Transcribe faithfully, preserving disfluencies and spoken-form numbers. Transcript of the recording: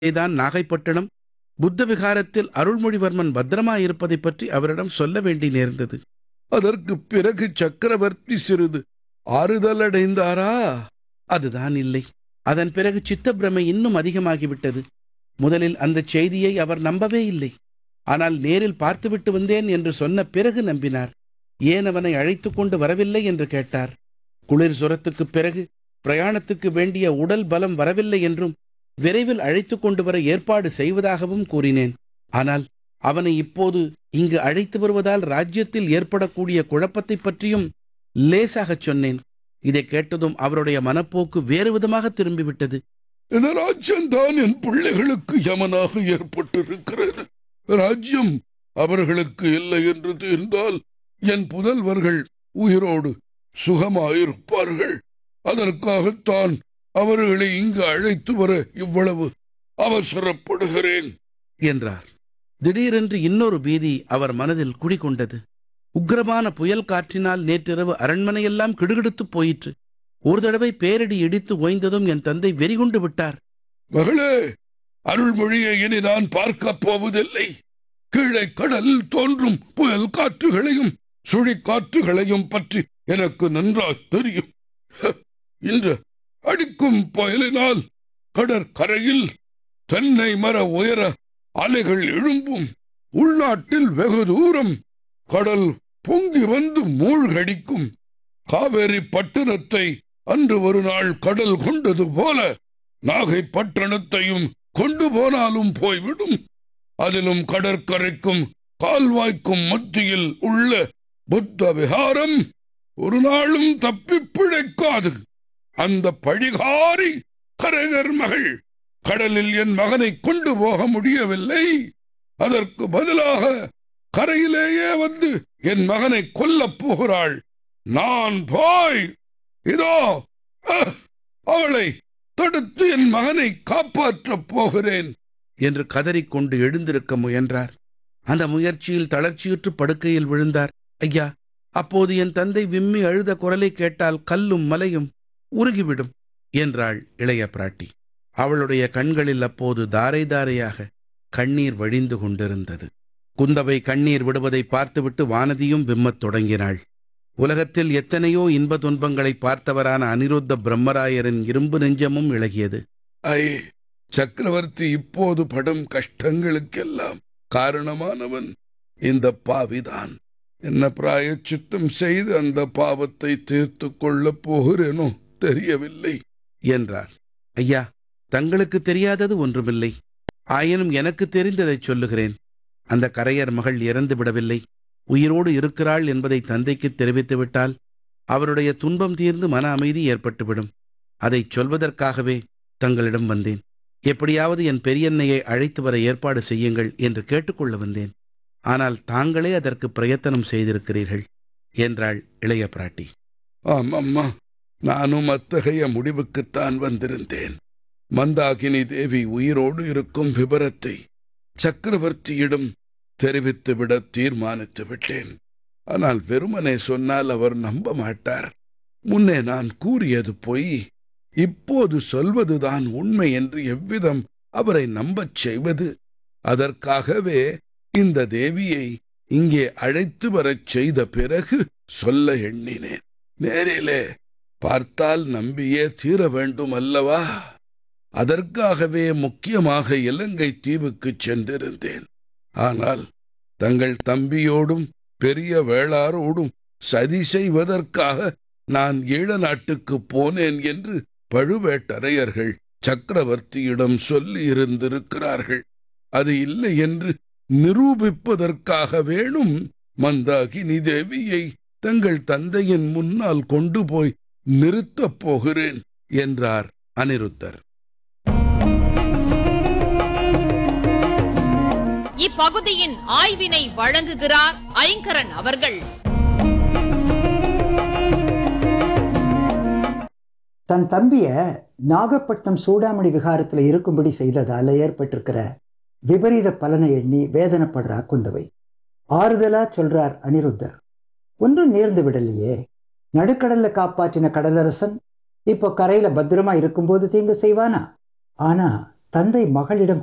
தான் நாகைப்பட்டினம் புத்த விகாரத்தில் அருள்மொழிவர்மன் பத்திரமாயிருப்பதைப் பற்றி அவரிடம் சொல்ல வேண்டி நேர்ந்தது. அதற்குப் பிறகு சக்கரவர்த்தி சிறிது ஆறுதலடைந்தாரா? அதுதான் இல்லை. அதன் பிறகு சித்தப்பிரமை இன்னும் அதிகமாகிவிட்டது. முதலில் அந்தச் செய்தியை அவர் நம்பவே இல்லை. ஆனால் நேரில் பார்த்துவிட்டு வந்தேன் என்று சொன்ன பிறகு நம்பினார். ஏன் அவனை அழைத்து கொண்டு வரவில்லை என்று கேட்டார். குளிர் சுரத்துக்குப் பிறகு பிரயாணத்துக்கு வேண்டிய உடல் பலம் வரவில்லை என்றும் விரைவில் அழைத்து கொண்டு வர ஏற்பாடு செய்வதாகவும் கூறினேன். ஆனால் அவனை இப்போது இங்கு அழைத்து வருவதால் ராஜ்யத்தில் ஏற்படக்கூடிய குழப்பத்தைப் பற்றியும் லேசாகச் சொன்னேன். இதை கேட்டதும் அவருடைய மனப்போக்கு வேறு விதமாக திரும்பிவிட்டது. இந்த ராஜ்யம்தான் என் பிள்ளைகளுக்கு யமனாக ஏற்பட்டிருக்கிறது. ராஜ்யம் அவர்களுக்கு இல்லை என்று தெரிந்தால் என் புதல்வர்கள் உயிரோடு சுகமாயிருப்பார்கள். அதற்காகத்தான் அவர்களை இங்கு அழைத்து வர இவ்வளவு அவசரப்படுகிறேன் என்றார். திடீரென்று இன்னொரு பீதி அவர் மனதில் குடிகொண்டது. உக்கிரமான புயல் காற்றினால் நேற்றிரவு அரண்மனையெல்லாம் கிடுகிடுத்துப் போயிற்று. ஒரு தடவை பேரடி இடித்து ஓய்ந்ததும் என் தந்தை வெறிகொண்டு விட்டார். மகளே, அருள்மொழியை இனி நான் பார்க்கப் போவதில்லை. கீழே கடலில் தோன்றும் புயல் காற்றுகளையும் சுழிக்காற்றுகளையும் பற்றி எனக்கு நன்றாய் தெரியும். இன்று அடிக்கும் புயலினால் கடற்கரையில் தென்னை மர உயர அலைகள் எழும்பும். உள்நாட்டில் வெகு தூரம் கடல் பொங்கி வந்து மூழ்கடிக்கும். காவேரி பட்டணத்தை அன்று ஒரு நாள் கடல் கொண்டது போல நாகை பட்டணத்தையும் கொண்டு போனாலும் போய்விடும். அதிலும் கடற்கரைக்கும் கால்வாய்க்கும் மத்தியில் உள்ள புத்த விகாரம் ஒரு நாளும் தப்பி பிழைக்காது. அந்த பழிகாரி கரையர் மகள் கடலில் என் மகனை கொண்டு போக முடியவில்லை. அதற்கு பதிலாக கரையிலேயே வந்து என் மகனை கொல்லப் போகிறாள். நான் போய் இதோ அவளை தடுத்து என் மகனை காப்பாற்றப் போகிறேன் என்று கதறிக்கொண்டு எழுந்திருக்க முயன்றார். அந்த முயற்சியில் தளர்ச்சியுற்று படுக்கையில் விழுந்தார். ஐயா, அப்போது என் தந்தை விம்மி அழுத குரலை கேட்டால் கல்லும் மலையும் உருகிவிடும் என்றாள் இளைய பிராட்டி. அவளுடைய கண்களில் அப்போது தாரை தாரையாக கண்ணீர் வழிந்து கொண்டிருந்தது. குந்தவை கண்ணீர் விடுவதை பார்த்துவிட்டு வானதியும் விம்மத் தொடங்கினாள். உலகத்தில் எத்தனையோ இன்ப துன்பங்களை பார்த்தவரான அனிருத்த பிரம்மராயரின் இரும்பு நெஞ்சமும் இளகியது. ஐ சக்கரவர்த்தி இப்போது படும் கஷ்டங்களுக்கெல்லாம் காரணமானவன் இந்த பாவிதான். என்ன பிராயச்சித்தம் செய்து அந்த பாவத்தை தீர்த்து கொள்ளப் போகிறேனோ தெரியவில்லை என்றார். ஐயா, தங்களுக்கு தெரியாதது ஒன்றுமில்லை. ஆயினும் எனக்கு தெரிந்ததை சொல்லுகிறேன். அந்த கரையர் மகள் இறந்து விடவில்லை, உயிரோடு இருக்கிறாள் என்பதை தந்தைக்கு தெரிவித்துவிட்டால் அவருடைய துன்பம் தீர்ந்து மன அமைதி ஏற்பட்டுவிடும். அதை சொல்வதற்காகவே தங்களிடம் வந்தேன். எப்படியாவது என் பெரியன்னையை அழைத்து வர ஏற்பாடு செய்யுங்கள் என்று கேட்டுக்கொள்ள வந்தேன். ஆனால் தாங்களே அதற்கு பிரயத்தனம் செய்திருக்கிறீர்கள் என்றாள் இளைய பிராட்டி. ஆமம்மா, நானும் அத்தகைய முடிவுக்குத்தான் வந்திருந்தேன். மந்தாகினி தேவி உயிரோடு இருக்கும் விபரத்தை சக்கரவர்த்தியிடம் தெரிவித்துவிட தீர்மானித்து விட்டேன். ஆனால் வெறுமனே சொன்னால் அவர் நம்ப மாட்டார். முன்னே நான் கூறியது பொய், இப்போது சொல்வதுதான் உண்மை என்று எவ்விதம் அவரை நம்பச் செய்வது? அதற்காகவே இந்த தேவியை இங்கே அழைத்து வரச் செய்த பிறகு சொல்ல எண்ணினேன். நேரிலே பார்த்தால் நம்பியே தீர வேண்டும் அல்லவா? அதற்காகவே முக்கியமாக இலங்கை தீவுக்குச் சென்றிருந்தேன். ஆனால் தங்கள் தம்பியோடும் பெரிய வேளாரோடும் சதி செய்வதற்காக நான் ஈழ நாட்டுக்கு போனேன் என்று பழுவேட்டரையர்கள் சக்கரவர்த்தியிடம் சொல்லி இருந்திருக்கிறார்கள். அது இல்லை என்று நிரூபிப்பதற்காக வேணும் மந்தாகினி தேவியை தங்கள் தந்தையின் முன்னால் கொண்டு போய் நிறுத்தப் போகிறேன் என்றார் அனிருத்தர். இப்பகுதியின் ஆய்வினை வழங்குகிறார் ஐங்கரன் அவர்கள். தன் தம்பிய நாகப்பட்டினம் சூடாமணி விகாரத்தில் இருக்கும்படி செய்ததால ஏற்பட்டிருக்கிற விபரீத பலனை எண்ணி வேதனைப்படுறா குந்தவை. ஆறுதலா சொல்றார் அனிருத்தர். ஒன்றும் நேர்ந்து விடலையே. நடுக்கடல்ல காப்பாற்றின கடலரசன் இப்போ கரையில பத்திரமா இருக்கும்போது தீங்கு செய்வானா? ஆனா தந்தை மகளிடம்